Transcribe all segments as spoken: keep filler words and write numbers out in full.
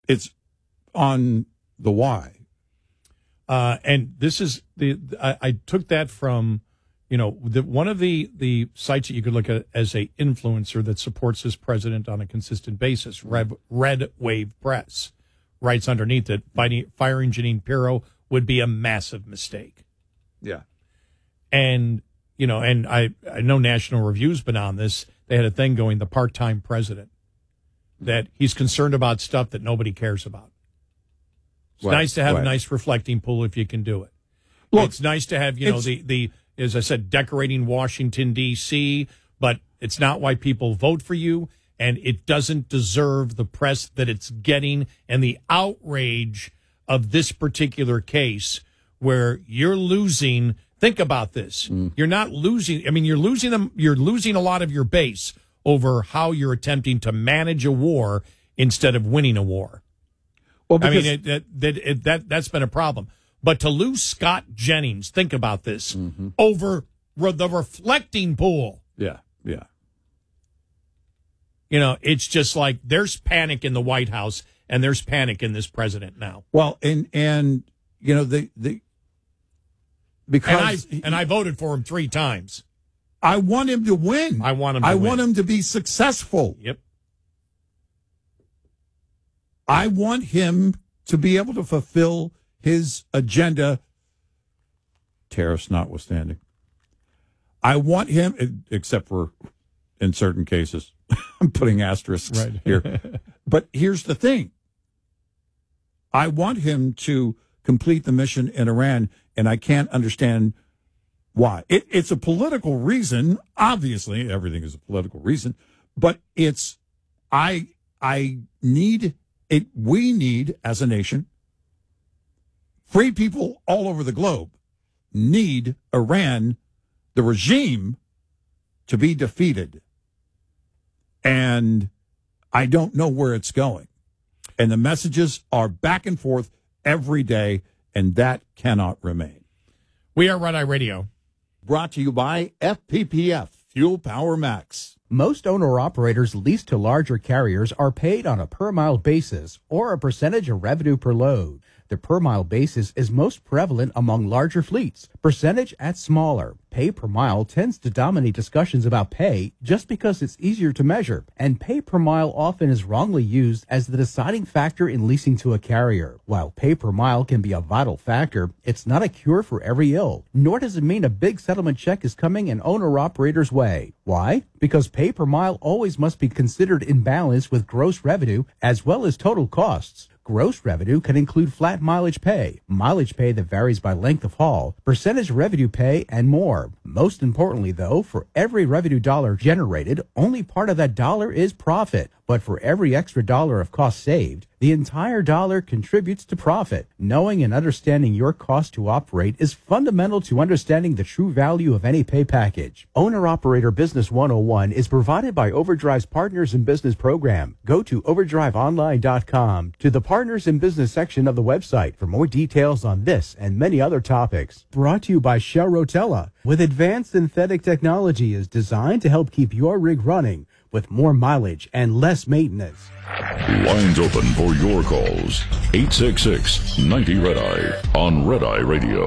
It's on the why. Uh, and this is the I, I took that from, you know, the, one of the, the sites that you could look at as a influencer that supports this president on a consistent basis, Red, Red Wave Press, writes underneath it, fighting, firing Jeanine Pirro would be a massive mistake. Yeah. And, you know, and I, I know National Review's been on this. They had a thing going, the part-time president, that he's concerned about stuff that nobody cares about. It's What? nice to have What? a nice reflecting pool if you can do it. Look, it's nice to have, you know, the, the, as I said, decorating Washington, D C, but it's not why people vote for you, and it doesn't deserve the press that it's getting and the outrage of this particular case where you're losing. Think about this. Mm. You're not losing. I mean, you're losing them. You're losing a lot of your base over how you're attempting to manage a war instead of winning a war. Well, because, I mean, it, it, it, it, that, that's been a problem. But to lose Scott Jennings, think about this, mm-hmm. over re- the reflecting pool. Yeah, yeah. You know, it's just like there's panic in the White House and there's panic in this president now. Well, and, and you know, the, the because... And I, and I voted for him three times. I want him to win. I want him to I win. want him to be successful. Yep. I want him to be able to fulfill his agenda, tariffs notwithstanding. I want him, except for in certain cases, I'm putting asterisks right. here. But here's the thing. I want him to complete the mission in Iran, and I can't understand why. It, it's a political reason. Obviously, everything is a political reason, but it's, I, I need it. We need, as a nation, free people all over the globe need Iran, the regime, to be defeated. And I don't know where it's going. And the messages are back and forth every day, and that cannot remain. We are Red Eye Radio. Brought to you by F P P F, Fuel Power Max. Most owner-operators leased to larger carriers are paid on a per-mile basis or a percentage of revenue per load. The per-mile basis is most prevalent among larger fleets. Percentage at smaller. Pay per mile tends to dominate discussions about pay just because it's easier to measure, and pay per mile often is wrongly used as the deciding factor in leasing to a carrier. While pay per mile can be a vital factor, it's not a cure for every ill, nor does it mean a big settlement check is coming an owner-operator's way. Why? Because pay per mile always must be considered in balance with gross revenue as well as total costs. Gross revenue can include flat mileage pay, mileage pay that varies by length of haul, percentage revenue pay, and more. Most importantly, though, for every revenue dollar generated, only part of that dollar is profit. But for every extra dollar of cost saved, the entire dollar contributes to profit. Knowing and understanding your cost to operate is fundamental to understanding the true value of any pay package. Owner-Operator Business one oh one is provided by Overdrive's Partners in Business program. Go to overdrive online dot com to the Partners in Business section of the website for more details on this and many other topics. Brought to you by Shell Rotella, with advanced synthetic technology is designed to help keep your rig running with more mileage and less maintenance. Lines open for your calls. eight six six, ninety, red eye on Red Eye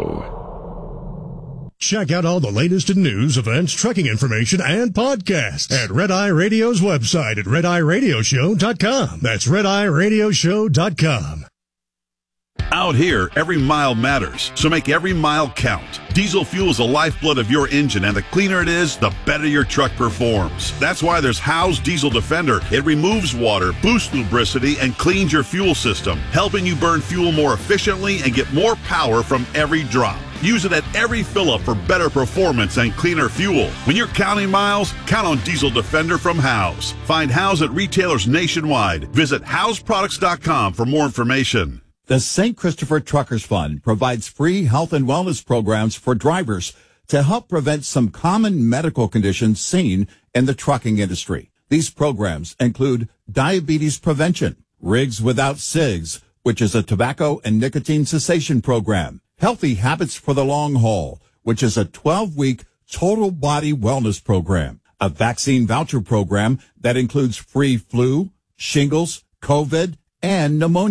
Radio. Check out all the latest in news, events, trucking information, and podcasts at Red Eye Radio's website at red eye radio show dot com. That's red eye radio show dot com. Out here, every mile matters, so make every mile count. Diesel fuel is the lifeblood of your engine, and the cleaner it is, the better your truck performs. That's why there's Howe's Diesel Defender. It removes water, boosts lubricity, and cleans your fuel system, helping you burn fuel more efficiently and get more power from every drop. Use it at every fill-up for better performance and cleaner fuel. When you're counting miles, count on Diesel Defender from Howe's. Find Howe's at retailers nationwide. Visit howes products dot com for more information. The Saint Christopher Truckers Fund provides free health and wellness programs for drivers to help prevent some common medical conditions seen in the trucking industry. These programs include diabetes prevention, Rigs Without Cigs, which is a tobacco and nicotine cessation program, Healthy Habits for the Long Haul, which is a twelve-week total body wellness program, a vaccine voucher program that includes free flu, shingles, COVID, and pneumonia